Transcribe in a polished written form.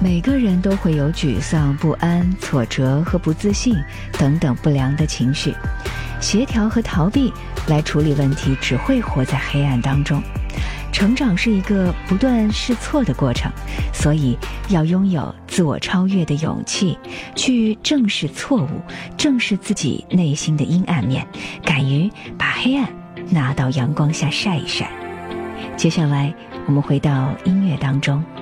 每个人都会有沮丧、不安、挫折和不自信等等不良的情绪，协调和逃避来处理问题，只会活在黑暗当中。成长是一个不断试错的过程，所以要拥有自我超越的勇气，去正视错误，正视自己内心的阴暗面，敢于把黑暗拿到阳光下晒一晒。接下来我们回到音乐当中。